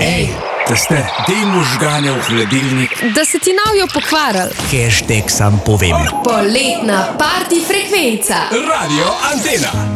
Ej, da ste te možgane v hladilnik. Da se ti navijo pokvaril. Hashtag sam povem. Poletna party frekvenca. Radio Antena.